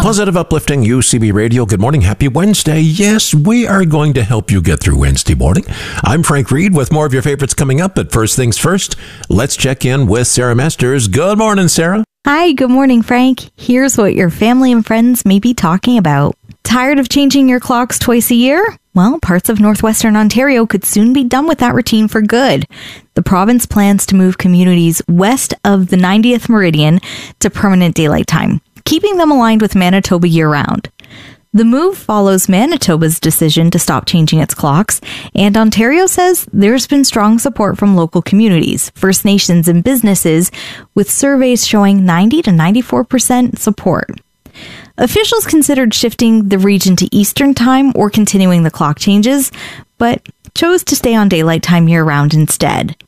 Positive, uplifting UCB Radio. Good morning. Happy Wednesday. Yes, we are going to help you get through Wednesday morning. I'm Frank Reed with more of your favorites coming up. But first things first, let's check in with Sarah Masters. Good morning, Sarah. Hi, good morning, Frank. Here's what your family and friends may be talking about. Tired of changing your clocks twice a year? Well, parts of northwestern Ontario could soon be done with that routine for good. The province plans to move communities west of the 90th meridian to permanent daylight time, keeping them aligned with Manitoba year-round. The move follows Manitoba's decision to stop changing its clocks, and Ontario says there's been strong support from local communities, First Nations, and businesses, with surveys showing 90 to 94% support. Officials considered shifting the region to Eastern Time or continuing the clock changes, but chose to stay on daylight time year-round instead.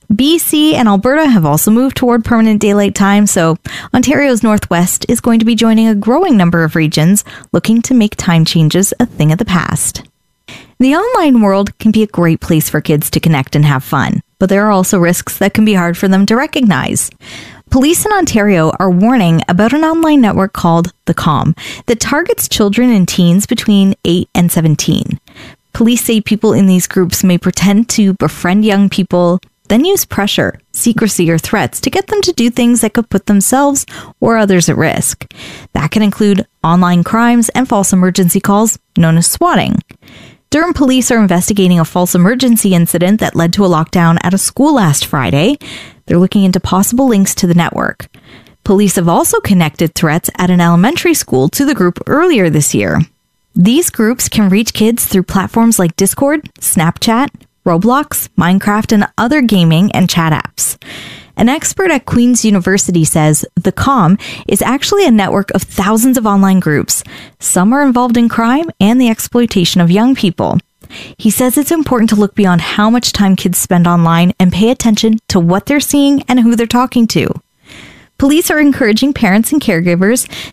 BC and Alberta have also moved toward permanent daylight time, so Ontario's Northwest is going to be joining a growing number of regions looking to make time changes a thing of the past. The online world can be a great place for kids to connect and have fun, but there are also risks that can be hard for them to recognize. Police in Ontario are warning about an online network called The Calm that targets children and teens between 8 and 17. Police say people in these groups may pretend to befriend young people, then use pressure, secrecy, or threats to get them to do things that could put themselves or others at risk. That can include online crimes and false emergency calls, known as swatting. Durham police are investigating a false emergency incident that led to a lockdown at a school last Friday. They're looking into possible links to the network. Police have also connected threats at an elementary school to the group earlier this year. These groups can reach kids through platforms like Discord, Snapchat, Roblox, Minecraft, and other gaming and chat apps. An expert at Queen's University says The Calm is actually a network of thousands of online groups. Some are involved in crime and the exploitation of young people. He says it's important to look beyond how much time kids spend online and pay attention to what they're seeing and who they're talking to. Police are encouraging parents and caregivers